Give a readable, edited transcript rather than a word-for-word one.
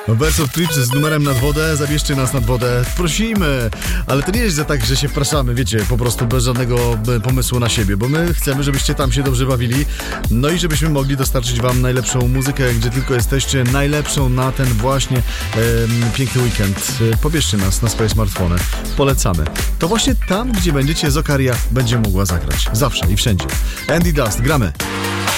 Birds of Trips z numerem nad wodę, zabierzcie nas nad wodę, prosimy. Ale to nie jest tak, że się wpraszamy, wiecie, po prostu bez żadnego pomysłu na siebie, bo my chcemy, żebyście tam się dobrze bawili, no i żebyśmy mogli dostarczyć wam najlepszą muzykę, gdzie tylko jesteście, najlepszą na ten właśnie piękny weekend. Pobierzcie nas na swoje smartfony, polecamy. To właśnie tam, gdzie będziecie, Zokaria będzie mogła zagrać. Zawsze i wszędzie. Andy Dust, gramy.